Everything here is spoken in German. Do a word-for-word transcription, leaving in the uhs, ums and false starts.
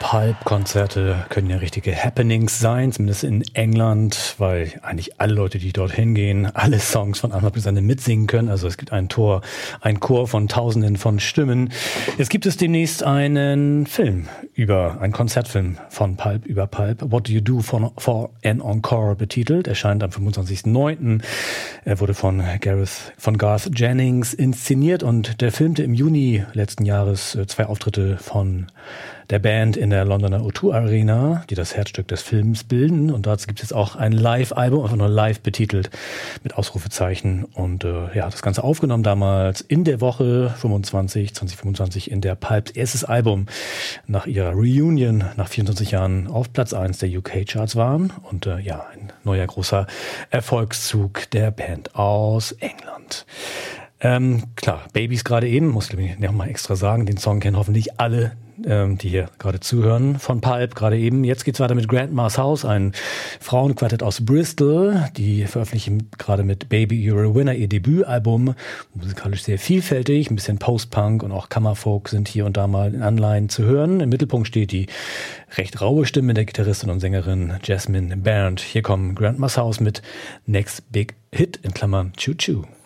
Pulp-Konzerte können ja richtige Happenings sein, zumindest in England, weil eigentlich alle Leute, die dorthin gehen, alle Songs von Anfang bis Ende mitsingen können. Also es gibt ein Tor, ein Chor von Tausenden von Stimmen. Jetzt gibt es demnächst einen Film über, einen Konzertfilm von Pulp über Pulp. What Do You Do for, for an Encore betitelt. Erscheint am fünfundzwanzigsten neunten Er wurde von Gareth, von Garth Jennings inszeniert und der filmte im Juni letzten Jahres zwei Auftritte von der Band in der Londoner O zwei Arena, die das Herzstück des Films bilden. Und dazu gibt es jetzt auch ein Live-Album, einfach nur live betitelt, mit Ausrufezeichen. Und äh, ja, das Ganze aufgenommen damals in der Woche fünfundzwanzig, zwanzig fünfundzwanzig, in der Pulps erstes Album nach ihrer Reunion nach vierundzwanzig Jahren auf Platz eins der U K-Charts waren. Und äh, ja, ein neuer großer Erfolgszug der Band aus England. Ähm, klar, Babies gerade eben, muss ich noch mal extra sagen, den Song kennen hoffentlich alle, ähm, die hier gerade zuhören, von Pulp gerade eben. Jetzt geht's weiter mit Grandma's House, ein Frauenquartett aus Bristol, die veröffentlichen gerade mit Baby You're a Winner ihr Debütalbum, musikalisch sehr vielfältig, ein bisschen Post-Punk und auch Kammerfolk sind hier und da mal in Anleihen zu hören. Im Mittelpunkt steht die recht raue Stimme der Gitarristin und Sängerin Jasmine Barrett. Hier kommen Grandma's House mit Next Big Hit in Klammern Choo Choo.